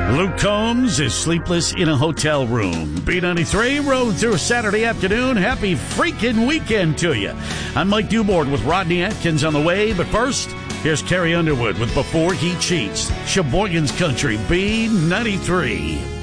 Luke Combs is sleepless in a hotel room. B93 rode through a Saturday afternoon. Happy freaking weekend to you. I'm Mike Dewborn with Rodney Atkins on the way. But first, here's Carrie Underwood with Before He Cheats. Sheboygan's Country, B93.